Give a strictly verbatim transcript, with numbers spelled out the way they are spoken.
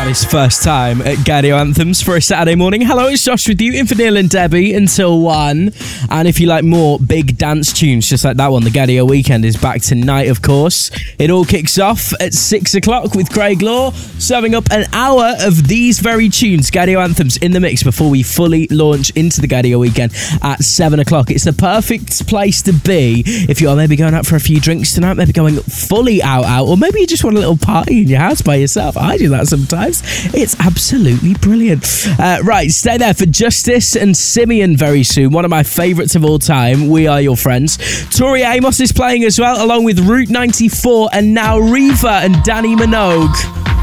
This first time at Gadio Anthems for a Saturday morning. Hello, it's Josh with you, in for Neil and Debbie until one. And if you like more big dance tunes, just like that one, the Gadio Weekend is back tonight, of course. It all kicks off at six o'clock with Craig Law, serving up an hour of these very tunes, Gadio Anthems, in the mix before we fully launch into the Gadio Weekend at seven o'clock. It's the perfect place to be if you are maybe going out for a few drinks tonight, maybe going fully out out, or maybe you just want a little party in your house by yourself. I do that sometimes. It's absolutely brilliant. Uh, right, stay there for Justice and Simeon very soon. One of my favourites of all time. We Are Your Friends. Tori Amos is playing as well, along with Route ninety-four and now Reva and Danny Minogue.